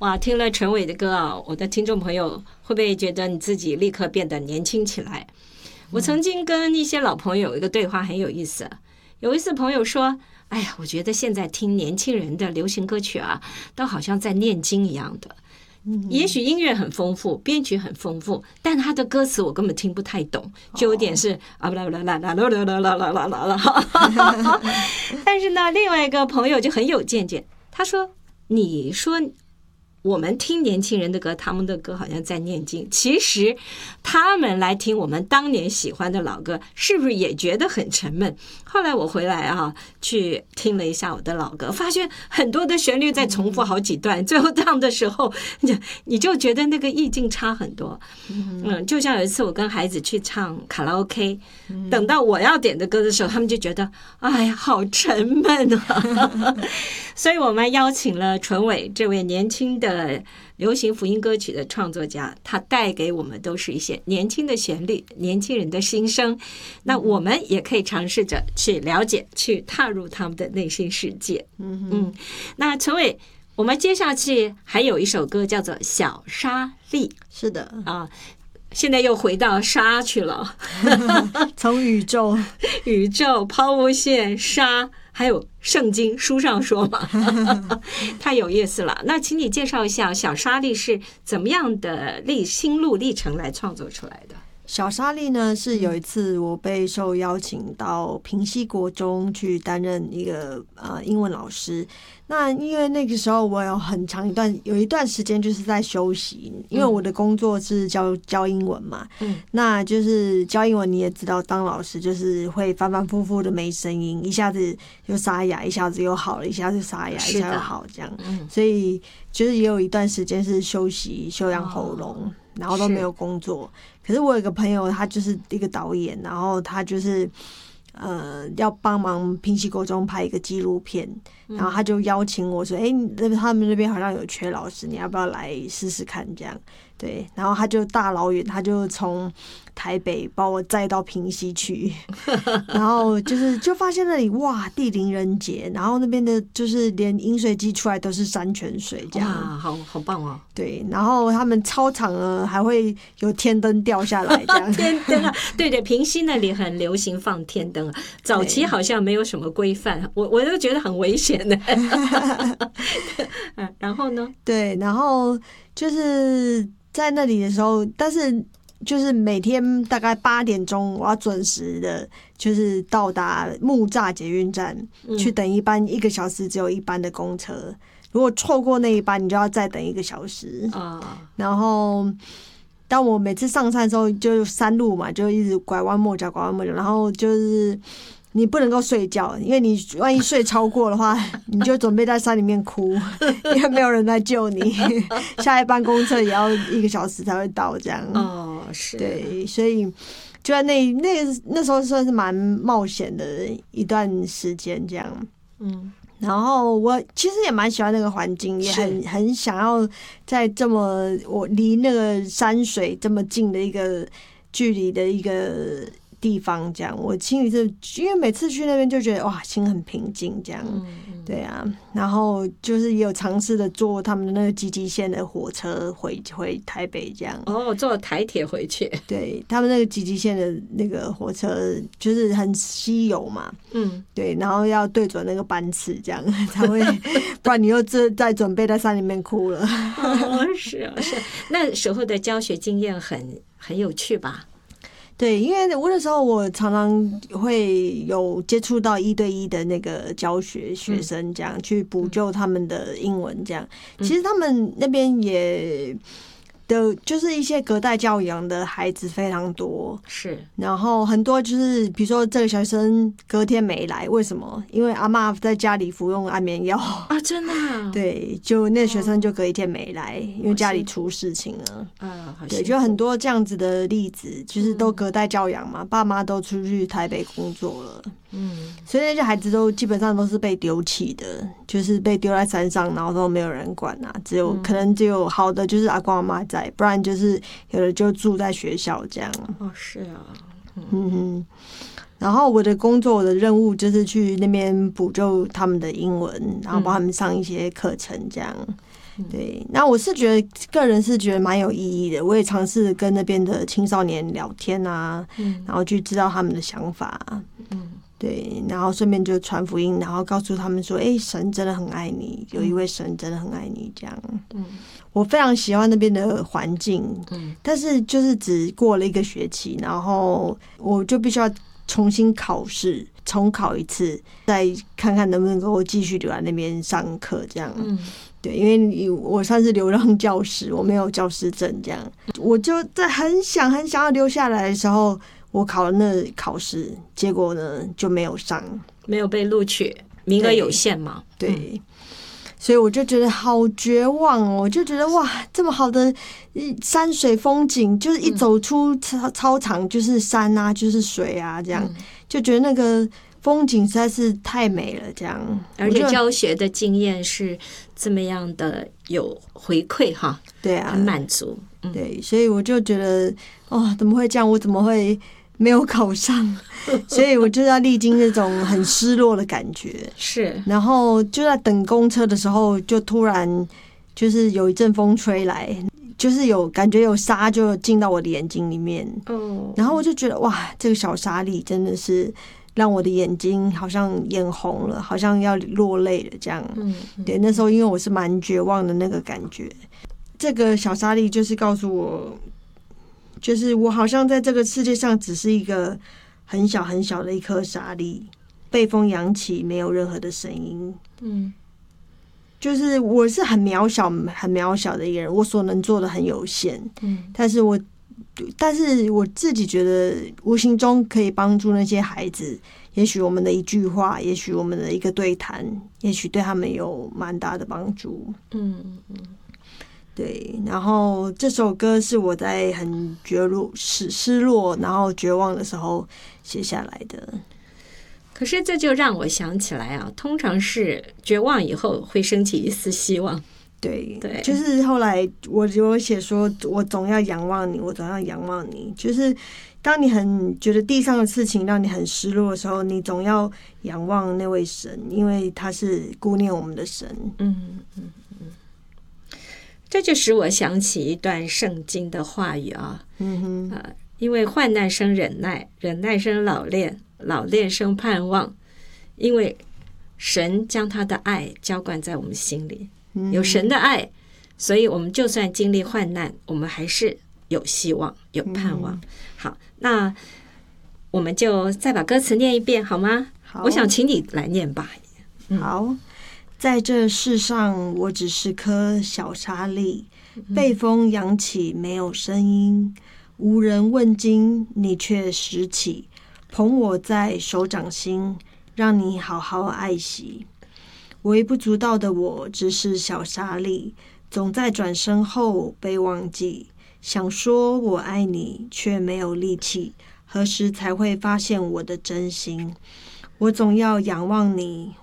哇，听了陈伟的歌啊，我的听众朋友会不会觉得你自己立刻变得年轻起来？我曾经跟一些老朋友有一个对话很有意思，有一次朋友说，哎呀，我觉得现在听年轻人的流行歌曲啊，都好像在念经一样的。也许音乐很丰富，编曲很丰富，但他的歌词我根本听不太懂，就有点是啊不啦不啦啦啦啦啦啦啦啦啦啦。但是呢，另外一个朋友就很有见解，他说：“你说我们听年轻人的歌，他们的歌好像在念经，其实他们来听我们当年喜欢的老歌，是不是也觉得很沉闷？”后来我回来啊，去听了一下我的老歌，发现很多的旋律在重复好几段，最后唱的时候，你就觉得那个意境差很多。就像有一次我跟孩子去唱卡拉 OK， 等到我要点的歌的时候，他们就觉得哎呀，好沉闷啊。所以我们邀请了纯伟这位年轻的流行福音歌曲的创作家，他带给我们都是一些年轻的旋律，年轻人的心声。那我们也可以尝试着去了解，去踏入他们的内心世界。那纯伟，我们接下去还有一首歌叫做《小沙粒》。 是的啊，现在又回到沙去了， 从宇宙、 抛物线、沙。还有圣经书上说嘛，太有意思了。那请你介绍一下小沙粒是怎么样的心路历程来创作出来的？ 小沙粒呢，是有一次我被受邀请到平溪国中去担任一个英文老师。那因为那个时候我有一段时间就是在休息，因为我的工作是教英文嘛。那就是教英文，你也知道，当老师就是会反反复复的没声音，一下子又沙哑，一下子又好了，一下子沙哑，一下又好这样。所以就是也有一段时间是休息休养喉咙，然后都没有工作。可是我有一个朋友，他就是一个导演，然后他就是要帮忙平溪国中拍一个纪录片，然后他就邀请我说：“他们那边好像有缺老师，你要不要来试试看？”这样对，然后他就大老远，他就从台北把我载到平溪去，然后就发现那里哇，地灵人杰，然后那边的就是连饮水机出来都是山泉水，这样哇，好棒哦！ 对，然后他们操场呢还会有天灯掉下来，这样天灯啊，对，平溪那里很流行放天灯啊，早期好像没有什么规范，我都觉得很危险的。然后呢？ 对，然后就是在那里的时候，但是就是每天大概8点钟，我要准时的，就是到达木栅捷运站，去等一班1个小时只有一班的公车。如果错过那一班，你就要再等1个小时。然后当我每次上山的时候，就山路嘛，就一直拐弯抹角，然后就是你不能够睡觉，因为你万一睡超过的话，你就准备在山里面哭，因为没有人来救你。下一班公车也要1个小时才会到，这样。 是。 对，所以就在那时候算是蛮冒险的一段时间，这样。然后我其实也蛮喜欢那个环境，也很想要在我离那个山水这么近的一个距离的一个地方，这样我心里是因为每次去那边就觉得哇，心很平静，这样。对啊，然后就是也有尝试的坐他们的那个集集线的火车回台北，这样。 坐台铁回去。 对，他们那个集集线的那个火车就是很稀有嘛。对，然后要对准那个班次，这样才会，不然你又再准备在山里面哭了。 是，那时候的教学经验很有趣吧？ 对，因为我那时候我常常会有接触到1对1的那个教学学生，这样去补救他们的英文，这样。其实他们那边就是一些隔代教养的孩子非常多， 是， 然后很多就是比如说这个小学生隔天没来，为什么？因为阿嬷在家里服用安眠药啊，真的啊？ 对，就那学生就隔一天没来，因为家里出事情了。对，就很多这样子的例子，就是都隔代教养嘛，爸妈都出去台北工作了。所以那些孩子都基本上都是被丢弃的，就是被丢在山上，然后都没有人管啊。可能只有好的就是阿公阿嬷在，不然就是有的就住在学校这样。 是啊。 然后我的工作，我的任务就是去那边补救他们的英文，然后帮他们上一些课程，这样。对，那我是个人是觉得蛮有意义的。我也尝试跟那边的青少年聊天啊，然后去知道他们的想法。对，然后顺便就传福音，然后告诉他们说：“神真的很爱你，有一位神真的很爱你。”这样。我非常喜欢那边的环境。但是就是只过了1个学期，然后我就必须要重新考试，重考一次，再看看能不能够继续留在那边上课。这样。对，因为我算是流浪教师，我没有教师证，这样我就在很想要留下来的时候，我考了那考试，结果呢就没有上， 没有被录取，名额有限嘛。 对，所以我就觉得好绝望哦！我就觉得哇，这么好的山水风景，就是一走出操场就是山啊，就是水啊，这样就觉得那个风景实在是太美了，这样。 而且教学的经验是这么样的有回馈哈， 对啊， 很满足。 对，所以我就觉得怎么会这样？我怎么会没有考上？所以我就要历经那种很失落的感觉。 是， 然后就在等公车的时候，就突然就是有一阵风吹来，就是感觉有沙就进到我的眼睛里面。然后我就觉得哇，这个小沙粒真的是让我的眼睛好像眼红了，好像要落泪了这样。对，那时候因为我是蛮绝望的那个感觉。这个小沙粒就是告诉我，就是我好像在这个世界上只是一个很小很小的一颗沙粒，被风扬起，没有任何的声音。就是我是很渺小很渺小的一个人，我所能做的很有限。但是我自己觉得无形中可以帮助那些孩子，也许我们的一句话，也许我们的一个对谈，也许对他们有蛮大的帮助。对，然后这首歌是我在很失落然后绝望的时候写下来的。 可是这就让我想起来啊，通常是绝望以后会升起一丝希望。 对，就是后来我写说，我总要仰望你，我总要仰望你。就是当你很觉得地上的事情让你很失落的时候，你总要仰望那位神，因为他是顾念我们的神。 这就使我想起一段圣经的话语啊。因为患难生忍耐，忍耐生老练，老练生盼望。因为神将他的爱浇灌在我们心里，有神的爱，所以我们就算经历患难，我们还是有希望，有盼望。好，那我们就再把歌词念一遍好吗？好，我想请你来念吧。 好，在这世上，我只是颗小沙粒，被风扬起，没有声音，无人问津，你却拾起，捧我在手掌心，让你好好爱惜。微不足道的我，只是小沙粒，总在转身后被忘记。想说我爱你，却没有力气，何时才会发现我的真心？我总要仰望你，